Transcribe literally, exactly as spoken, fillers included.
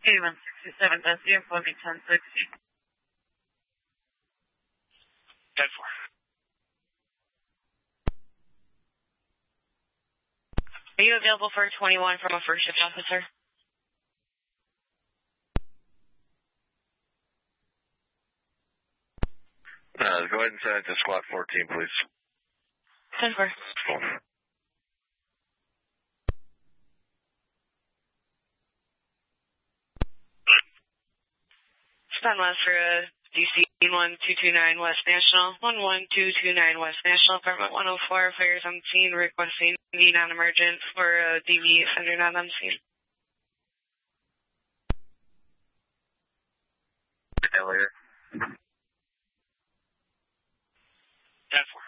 eighty-one sixty-seven, that's the info, be ten sixty. ten four. Are you available for twenty-one from a first shift officer? Uh, go ahead and send it to squad fourteen, please. ten four. Cool. Stand last for a D C one two two nine West National, one one two two nine West National, apartment one oh four, fires on scene, requesting the non-emergent for a D V offender not on scene. Later. ten four.